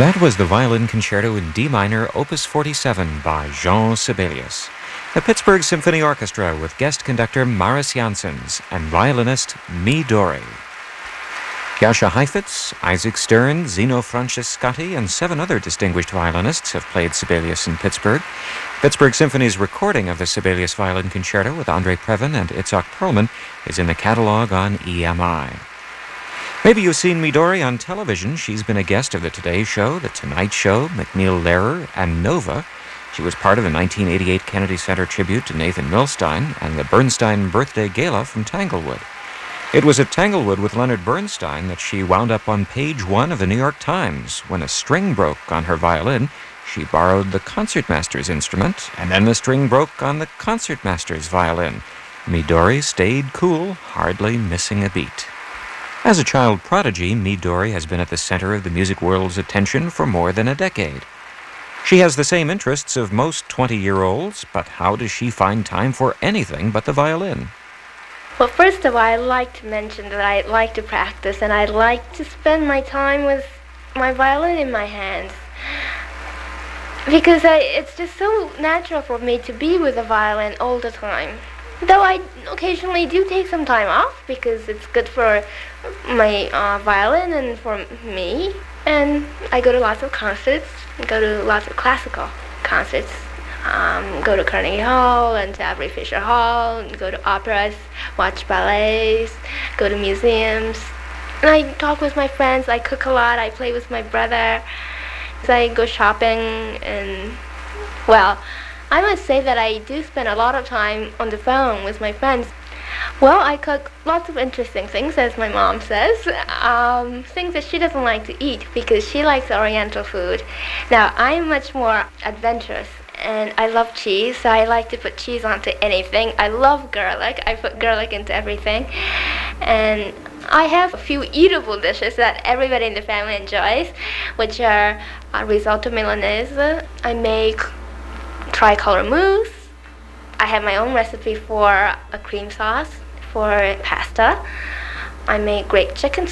That was the Violin Concerto in D minor, Opus 47 by Jean Sibelius. The Pittsburgh Symphony Orchestra with guest conductor Maris Janssens and violinist Midori. Jascha Heifetz, Isaac Stern, Zino Francescatti, and 7 other distinguished violinists have played Sibelius in Pittsburgh. Pittsburgh Symphony's recording of the Sibelius Violin Concerto with Andre Previn and Itzhak Perlman is in the catalog on EMI. Maybe you've seen Midori on television. She's been a guest of The Today Show, The Tonight Show, MacNeil Lehrer, and Nova. She was part of the 1988 Kennedy Center tribute to Nathan Milstein and the Bernstein Birthday Gala from Tanglewood. It was at Tanglewood with Leonard Bernstein that she wound up on page 1 of the New York Times. When a string broke on her violin, she borrowed the concertmaster's instrument, and then the string broke on the concertmaster's violin. Midori stayed cool, hardly missing a beat. As a child prodigy, Midori has been at the center of the music world's attention for more than a decade. She has the same interests of most 20-year-olds, but how does she find time for anything but the violin? Well, first of all, I'd like to mention that I like to practice, and I like to spend my time with my violin in my hands. Because it's just so natural for me to be with the violin all the time. Though I occasionally do take some time off because it's good for my violin and for me. And I go to lots of concerts, go to lots of classical concerts, go to Carnegie Hall and to Avery Fisher Hall, and go to operas, watch ballets, go to museums. And I talk with my friends, I cook a lot, I play with my brother. So I go shopping and, well, I must say that I do spend a lot of time on the phone with my friends. Well, I cook lots of interesting things, as my mom says, things that she doesn't like to eat because she likes Oriental food. Now, I'm much more adventurous, and I love cheese, so I like to put cheese onto anything. I love garlic. I put garlic into everything. And I have a few eatable dishes that everybody in the family enjoys, which are risotto Milanese. I make tricolor mousse. I have my own recipe for a cream sauce for pasta. I make great chicken